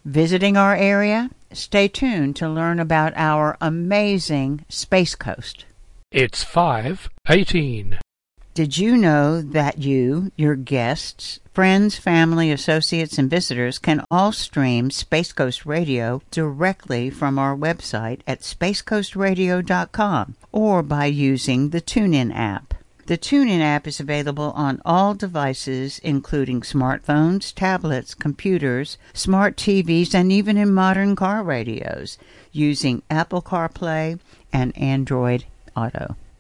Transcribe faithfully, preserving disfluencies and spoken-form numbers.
Visiting our area? Stay tuned to learn about our amazing Space Coast. It's five eighteen. Did you know that you, your guests, friends, family, associates, and visitors can all stream Space Coast Radio directly from our website at space coast radio dot com or by using the TuneIn app? The TuneIn app is available on all devices, including smartphones, tablets, computers, smart T Vs, and even in modern car radios, using Apple CarPlay and Android Auto.